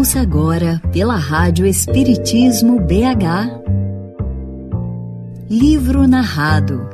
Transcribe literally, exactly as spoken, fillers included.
Ouça agora, pela Rádio Espiritismo B H, Livro Narrado,